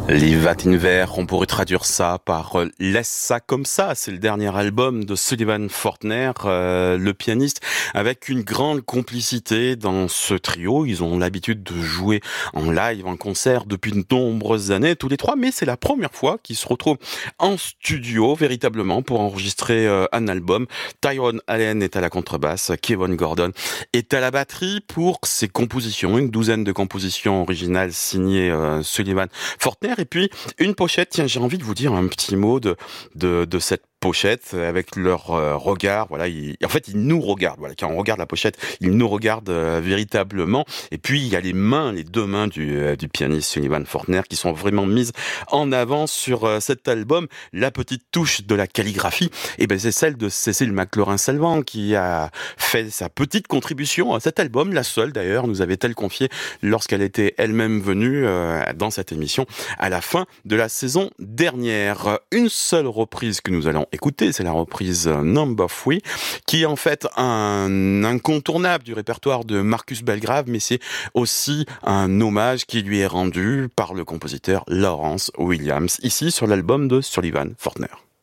Live at Inver, on pourrait traduire ça par Laisse ça comme ça. C'est le dernier album de Sullivan Fortner, le pianiste, avec une grande complicité dans ce trio. Ils ont l'habitude de jouer en live, en concert depuis de nombreuses années, tous les trois, mais c'est la première fois qu'ils se retrouvent en studio, véritablement, pour enregistrer un album. Tyrone Allen est à la contrebasse, Kevin Gordon est à la batterie pour ses compositions, une douzaine de compositions originales signées Sullivan Fortner. Et puis, une pochette, tiens, j'ai envie de vous dire un petit mot de cette pochette avec leur regard, voilà, en fait ils nous regardent, voilà, quand on regarde la pochette, ils nous regardent véritablement. Et puis il y a les deux mains du pianiste Sullivan Fortner qui sont vraiment mises en avant sur cet album. La petite touche de la calligraphie, et ben c'est celle de Cécile McLaurin-Salvant qui a fait sa petite contribution à cet album, la seule d'ailleurs, nous avait-elle confié lorsqu'elle était elle-même venue dans cette émission à la fin de la saison dernière. Une seule reprise que nous allons écoutez, c'est la reprise Number 3, qui est en fait un incontournable du répertoire de Marcus Belgrave, mais c'est aussi un hommage qui lui est rendu par le compositeur Lawrence Williams, ici sur l'album de Sullivan Fortner.